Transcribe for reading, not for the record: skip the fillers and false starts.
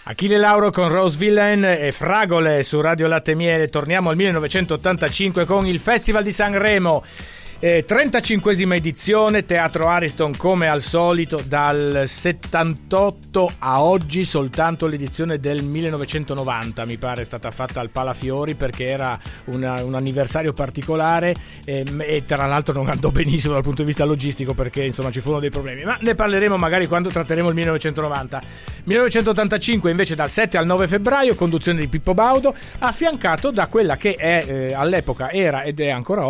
Achille Lauro con Rose Villain e Fragole su Radio Latte e Miele. Torniamo al 1985 con il Festival di Sanremo. 35esima edizione, Teatro Ariston come al solito, dal 78 a oggi soltanto l'edizione del 1990 mi pare è stata fatta al Palafiori, perché era un anniversario particolare e tra l'altro non andò benissimo dal punto di vista logistico, perché insomma ci furono dei problemi, ma ne parleremo magari quando tratteremo il 1990. 1985 invece dal 7 al 9 febbraio, conduzione di Pippo Baudo, affiancato da quella che è all'epoca era ed è ancora